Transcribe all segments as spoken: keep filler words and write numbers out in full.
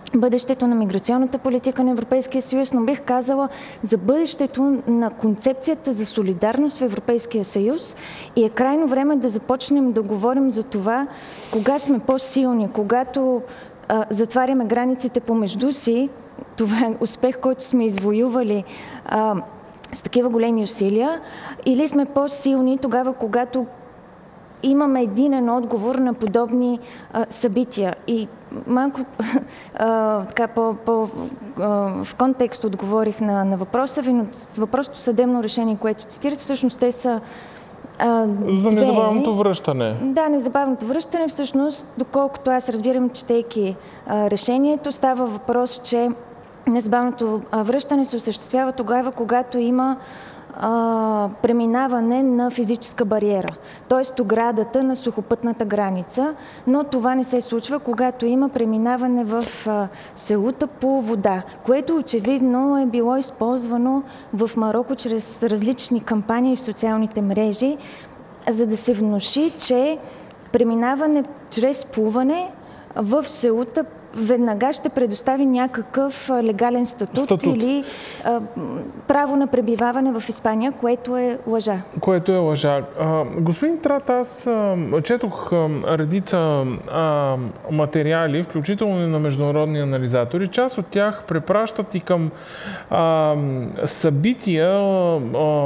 бъдещето на миграционната политика на Европейския съюз, но бих казала за бъдещето на концепцията за солидарност в Европейския съюз и е крайно време да започнем да говорим за това, кога сме по-силни, когато а, затваряме границите помежду си, това е успех, който сме извоювали а, с такива големи усилия, или сме по-силни тогава, когато имаме единен отговор на подобни а, събития. И малко а, така по, по, а, в контекст отговорих на, на въпроса ви, но с въпросното съдебно решение, което цитирате, всъщност те са а, за две. незабавното връщане. Да, незабавното връщане. Всъщност, доколкото аз разбирам, четейки а, решението, става въпрос, че незабавното връщане се осъществява тогава, когато има а, преминаване на физическа бариера, т.е. оградата на сухопътната граница, но това не се случва, когато има преминаване в а, селута по вода, което очевидно е било използвано в Мароко чрез различни кампании в социалните мрежи, за да се внуши, че преминаване чрез плуване в селута веднага ще предостави някакъв легален статут, статут. или а, право на пребиваване в Испания, което е лъжа. Което е лъжа. А, господин Трат, аз а, четох а, редица а, материали, включително и на международни анализатори. Част от тях препращат и към а, събития а,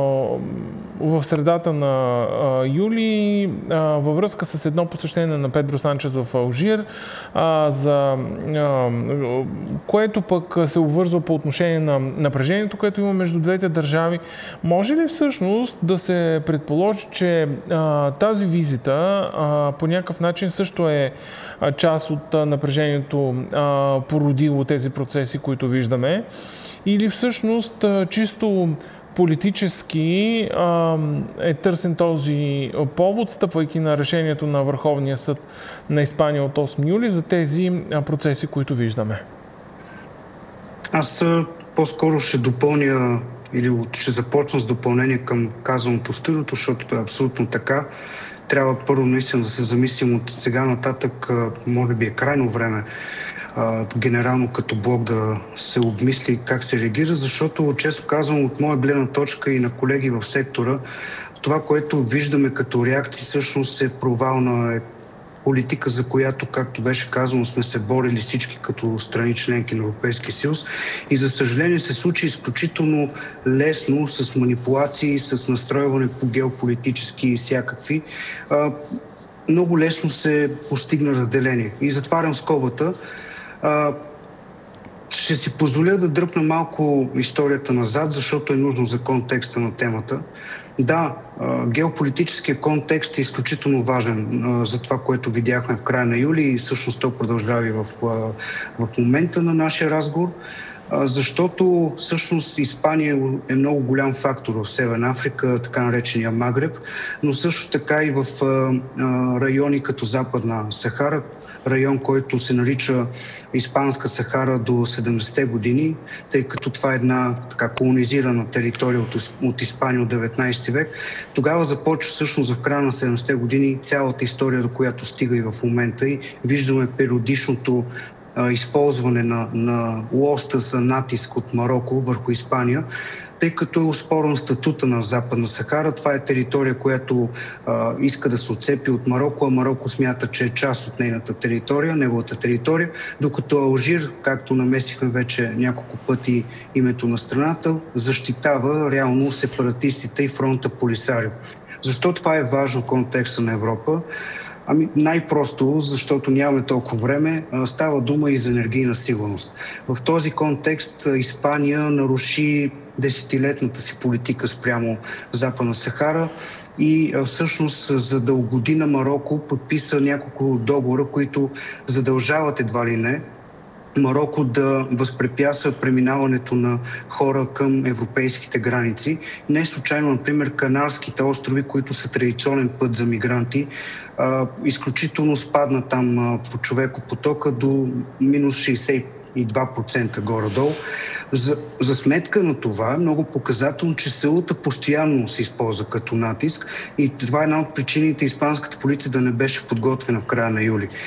в средата на а, юли а, във връзка с едно посещение на Педро Санчес в Алжир, а, за което пък се обвързва по отношение на напрежението, което има между двете държави. Може ли всъщност да се предположи, че а, тази визита а, по някакъв начин също е а, част от а, напрежението, а, породило тези процеси, които виждаме? Или всъщност а, чисто политически а, е търсен този повод, стъпвайки на решението на Върховния съд на Испания от осми юли за тези процеси, които виждаме? Аз по-скоро ще допълня или ще започна с допълнение към казаното студиото, защото е абсолютно така. Трябва първо наистина да се замислим от сега нататък, може би е крайно време генерално като блок да се обмисли как се реагира, защото често казвам от моя гледна точка и на колеги в сектора, това, което виждаме като реакции, всъщност е провал на политика, за която, както беше казано, сме се борили всички като страни членки на Европейския съюз. И за съжаление се случи изключително лесно с манипулации, с настройване по геополитически и всякакви. Много лесно се постигна разделение. И затварям скобата. Ще си позволя да дръпна малко историята назад, защото е нужно за контекста на темата. Да, геополитическия контекст е изключително важен за това, което видяхме в края на юли и всъщност то продължава и в, в момента на нашия разговор, защото всъщност Испания е много голям фактор в Северна Африка, така наречения Магреб, но също така и в райони като Западна Сахара, район, който се нарича Испанска Сахара до седемдесетте години, тъй като това е една така колонизирана територия от, от Испания от деветнайсети век. Тогава започва всъщност в края на седемдесетте години цялата история, до която стига и в момента, и виждаме периодичното а, използване на, на лоста за натиск от Мароко върху Испания, тъй като е оспорен статута на Западна Сахара. Това е територия, която а, иска да се отцепи от Мароко, а Мароко смята, че е част от нейната територия, неговата територия, докато Алжир, както намесихме вече няколко пъти името на страната, защитава реално сепаратистите и фронта Полисарио. Защо това е важно в контекста на Европа? Ами най-просто, защото нямаме толкова време, става дума и за енергийна сигурност. В този контекст Испания наруши десетилетната си политика спрямо Западна Сахара и всъщност за да угоди на Мароко подписа няколко договора, които задължават едва ли не Мароко да възпрепятства преминаването на хора към европейските граници. Не случайно, например, Канарските острови, които са традиционен път за мигранти, а, изключително спадна там а, по човекопотока до минус шейсет и два процента горе-долу. За, за сметка на това е много показателно, че селата постоянно се използва като натиск и това е една от причините испанската полиция да не беше подготвена в края на юли.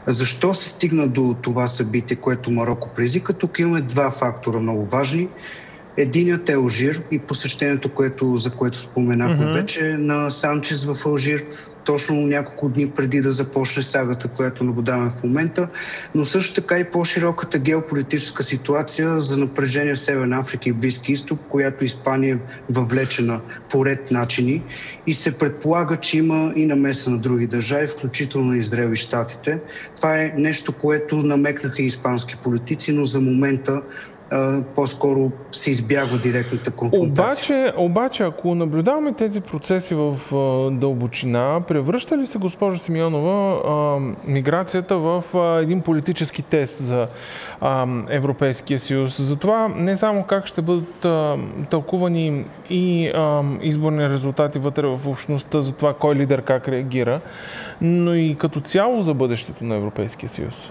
Защо се стигна до това събитие, което Мароко предизвика? Тук имаме два фактора много важни. Единият е Алжир и посещението, което, за което споменахме mm-hmm. вече, на Санчес в Алжир, точно няколко дни преди да започне сагата, която наблюдаваме в момента, но също така и по-широката геополитическа ситуация за напрежение в Северна Африка и Близки изток, която Испания е въвлечена по ред начини и се предполага, че има и намеса на други държави, включително на Израел и Щатите. Това е нещо, което намекнаха и испански политици, но за момента Uh, по-скоро се избягва директната конфронтация. Обаче, обаче, ако наблюдаваме тези процеси в uh, дълбочина, превръща ли се, госпожо Симеонова, uh, миграцията в uh, един политически тест за uh, Европейския съюз? За това не само как ще бъдат uh, тълкувани и uh, изборни резултати вътре в общността, за това кой лидер как реагира, но и като цяло за бъдещето на Европейския съюз.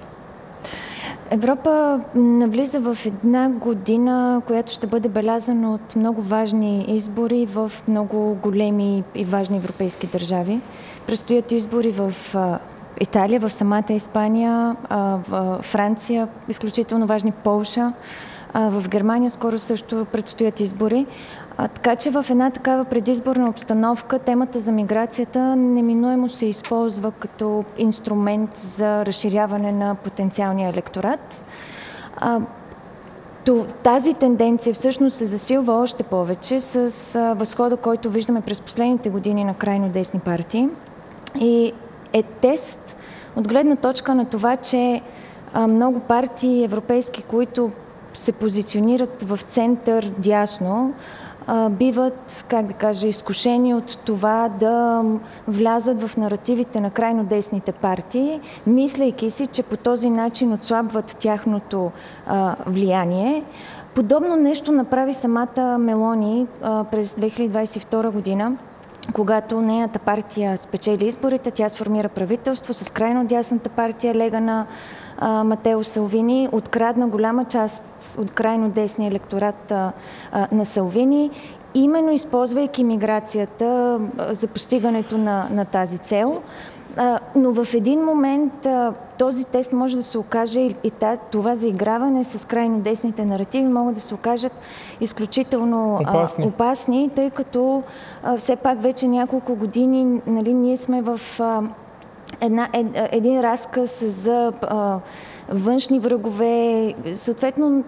Европа навлиза в една година, която ще бъде белязана от много важни избори в много големи и важни европейски държави. Предстоят избори в Италия, в самата Испания, в Франция, изключително важни Полша, в Германия скоро също предстоят избори. А, така че в една такава предизборна обстановка темата за миграцията неминуемо се използва като инструмент за разширяване на потенциалния електорат. А, то, тази тенденция всъщност се засилва още повече с а, възхода, който виждаме през последните години на крайно десни партии и е тест от гледна точка на това, че а, много партии европейски, които се позиционират в център дясно, биват, как да кажа, изкушени от това да влязат в наративите на крайно десните партии, мислейки си, че по този начин отслабват тяхното а, влияние. Подобно нещо направи самата Мелони а, през две хиляди двадесет и втора година, когато нейната партия спечели изборите, тя сформира правителство с крайно дясната партия Лега на а, Матео Салвини, открадна голяма част от крайно десния електорат а, а, на Салвини, именно използвайки миграцията а, за постигането на, на тази цел. А, но в един момент а, този тест може да се окаже и, и това заиграване с крайно десните наративи могат да се окажат изключително опасни, а, опасни тъй като а, все пак вече няколко години, нали, ние сме в а, една, ед, един разказ за а, външни врагове. Съответно,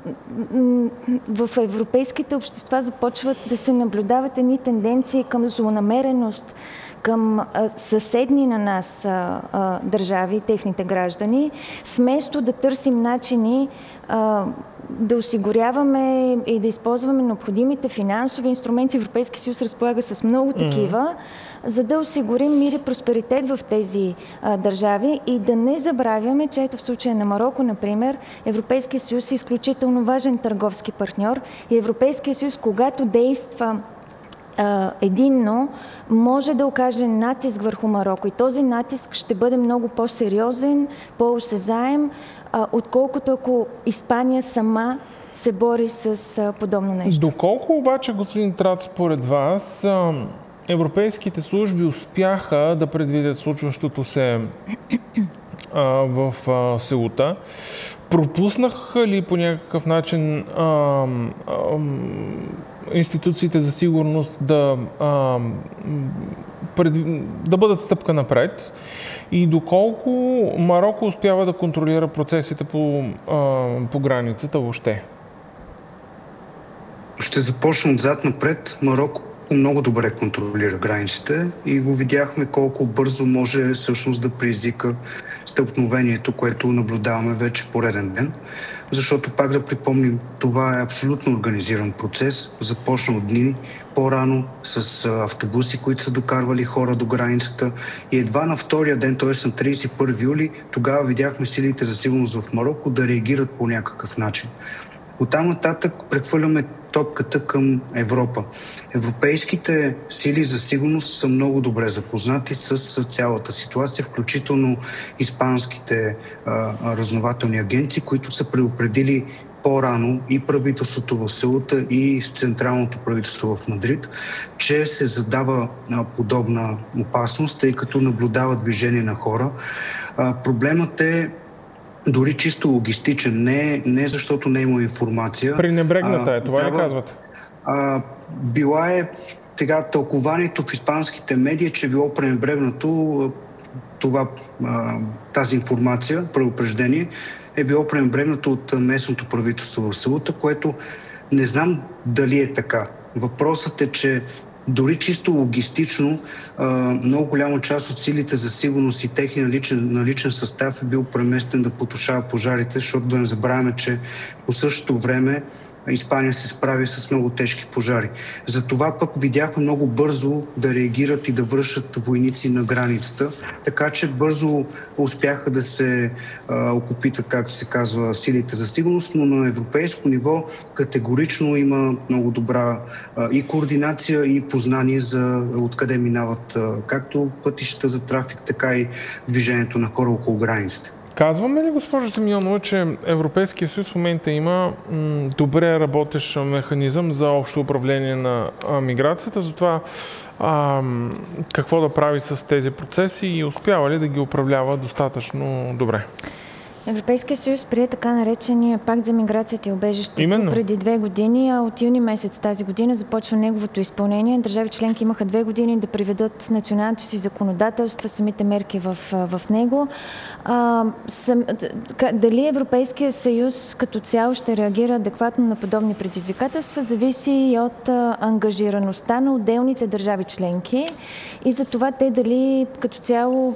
в европейските общества започват да се наблюдават едни тенденции към злонамереност, към а, съседни на нас а, а, държави, техните граждани, вместо да търсим начини а, да осигуряваме и да използваме необходимите финансови инструменти. Европейски съюз разполага с много такива, mm-hmm. за да осигурим мир и просперитет в тези а, държави и да не забравяме, че ето в случая на Мароко, например, Европейския съюз е изключително важен търговски партньор и Европейския съюз, когато действа единно, може да окаже натиск върху Мароко. И този натиск ще бъде много по-сериозен, по-осезаем, отколкото ако Испания сама се бори с подобно нещо. Доколко обаче, господин Трат, според вас, европейските служби успяха да предвидят случващото се в Сеута? Пропуснаха ли по някакъв начин а, а, институциите за сигурност да, а, пред, да бъдат стъпка напред и доколко Мароко успява да контролира процесите по, а, по границата въобще? Ще започна отзад напред. Мароко много добре контролира границите и го видяхме колко бързо може всъщност да предизвика стълкновението, което наблюдаваме вече пореден ден. Защото, пак да припомним, това е абсолютно организиран процес. Започна от дни по-рано с автобуси, които са докарвали хора до границата и едва на втория ден, т.е. на тридесет и първи юли, тогава видяхме силите за сигурност в Мароко да реагират по някакъв начин. Оттам нататък прехвърляме топката към Европа. Европейските сили за сигурност са много добре запознати с цялата ситуация, включително испанските а, разузнавателни агенции, които са предупредили по-рано и правителството в Сеута и централното правителство в Мадрид, че се задава а, подобна опасност, тъй като наблюдава движение на хора. А, проблемът е дори чисто логистичен, не, не защото не има информация. Пренебрегната е, това трябва, ли казвате? А, била е сега тълкованието в испанските медии, че е било пренебрегнато това, тази информация, предупреждение, е било пренебрегнато от местното правителство в Сеута, което не знам дали е така. Въпросът е, че дори чисто логистично много голяма част от силите за сигурност и техния наличен, наличен състав е бил преместен да потушава пожарите, защото да не забравяме, че по същото време Испания се справи с много тежки пожари. Затова пък видяхме много бързо да реагират и да връщат войници на границата, така че бързо успяха да се а, окупитат, както се казва, силите за сигурност, но на европейско ниво категорично има много добра а, и координация, и познание за откъде минават а, както пътищата за трафик, така и движението на хора около границите. Казваме ли, госпожо Симеонова, че Европейския съюз в момента има м, добре работещ механизъм за общо управление на а, миграцията, затова а, какво да прави с тези процеси и успява ли да ги управлява достатъчно добре? Европейския съюз прие така наречения пакт за миграцията и убежището преди две години, а от юни месец тази година започва неговото изпълнение. Държави членки имаха две години да приведат националните си законодателства, самите мерки в, в него. А, сам, дали Европейския съюз като цяло ще реагира адекватно на подобни предизвикателства, зависи и от а, ангажираността на отделните държави членки и за това те дали като цяло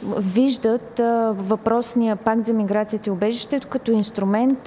виждат а, въпросния пакт за миграция и убежището като инструмент,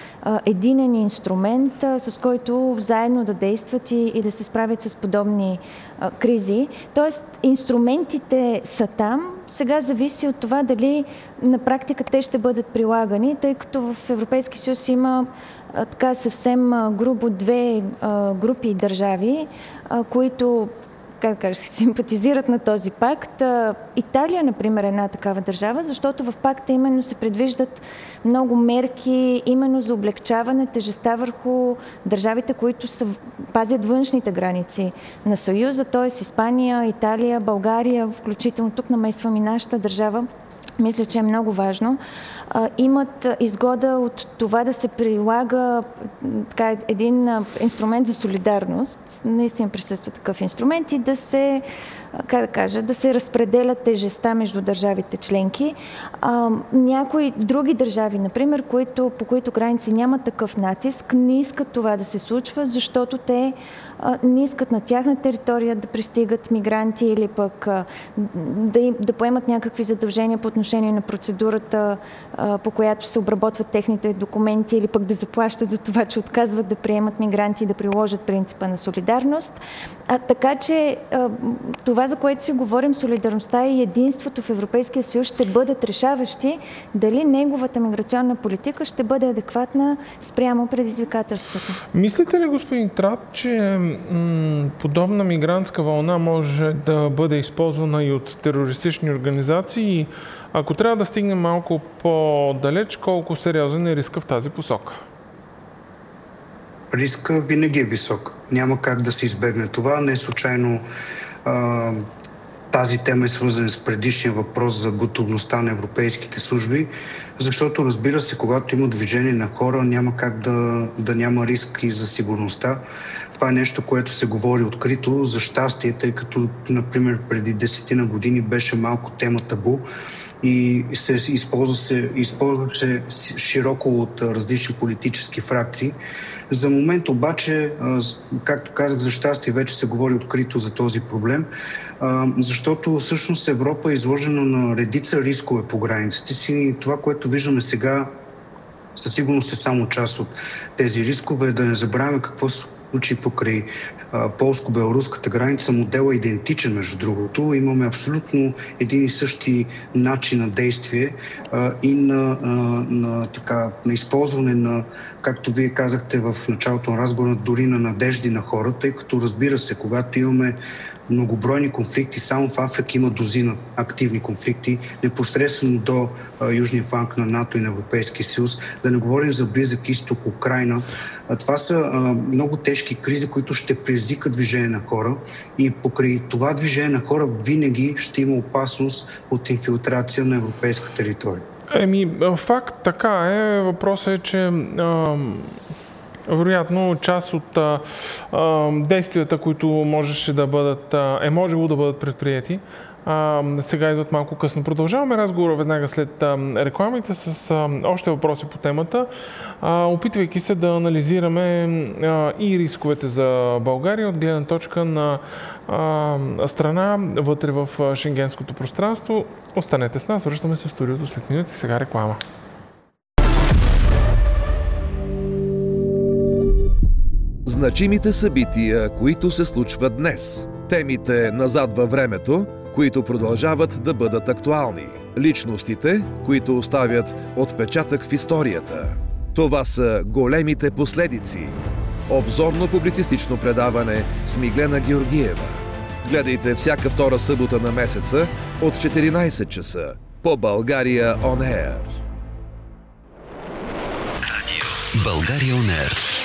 единен инструмент, с който заедно да действат и, и да се справят с подобни а, кризи. Тоест, инструментите са там. Сега зависи от това дали на практика те ще бъдат прилагани, тъй като в Европейския съюз има а, така съвсем а, грубо две а, групи държави, а, които как да кажа, симпатизират на този пакт. Италия, например, е една такава държава, защото в пакта именно се предвиждат много мерки именно за облегчаване тежестта върху държавите, които са, пазят външните граници на Съюза, т.е. Испания, Италия, България, включително тук намесвам и нашата държава. Мисля, че е много важно. А, имат изгода от това да се прилага така, един а, инструмент за солидарност. Наистина присъства такъв инструмент и да се, как да кажа, да се разпределят тежестта между държавите членки. А, някои други държави, например, които, по които граници няма такъв натиск, не искат това да се случва, защото те а, не искат на тяхна територия да пристигат мигранти или пък а, да, им, да поемат някакви задължения по отношение на процедурата, а, по която се обработват техните документи или пък да заплащат за това, че отказват да приемат мигранти и да приложат принципа на солидарност. А, така че а, това, за което си говорим, солидарността и единството в Европейския съюз ще бъдат решаващи дали неговата миграционна политика ще бъде адекватна спрямо предизвикателствата. Мислите ли, господин Трат, че м- подобна мигрантска вълна може да бъде използвана и от терористични организации? Ако трябва да стигнем малко по-далеч, колко сериозен е риска в тази посока? Риска винаги е висок. Няма как да се избегне това. Не случайно а, тази тема е свързана с предишния въпрос за готовността на европейските служби, защото, разбира се, когато има движение на хора, няма как да, да няма риск и за сигурността. Това е нещо, което се говори открито, за щастие, тъй като, например, преди десетина години беше малко тема табу и се използва се, използваше широко от различни политически фракции. За момент обаче, както казах, за щастие вече се говори открито за този проблем, защото всъщност Европа е изложена на редица рискове по границите си и това, което виждаме сега, със сигурност е само част от тези рискове. Да не забравяме какво се случи покрай полско-белоруската граница. Моделът е идентичен, между другото. Имаме абсолютно един и същи начин на действие а, и на, а, на, така, на използване на, както вие казахте в началото на разговора, дори на надежди на хората, тъй като, разбира се, когато имаме многобройни конфликти, само в Африка има дозина активни конфликти, непосредствено до а, южния фланг на НАТО и на Европейския съюз. Да не говорим за Близък изток, Украйна. А, това са а, много тежки кризи, които ще предизвикат движение на хора и покрай това движение на хора винаги ще има опасност от инфилтрация на европейска територия. Еми, факт така е. Въпросът е, че а, вероятно част от а, а, действията, които можеше да бъдат, а, е можело да бъдат предприяти, а, сега идват малко късно. Продължаваме разговора веднага след а, рекламите с а, още въпроси по темата, а, опитвайки се да анализираме а, и рисковете за България от гледна точка на а, страна вътре в шенгенското пространство. Останете с нас, връщаме се в студиото след минути. Сега реклама. Значимите събития, които се случват днес. Темите назад във времето, които продължават да бъдат актуални. Личностите, които оставят отпечатък в историята. Това са големите последици. Обзорно-публицистично предаване с Миглена Георгиева. Гледайте всяка втора събота на месеца от четиринайсет часа по България On Air. България On Air.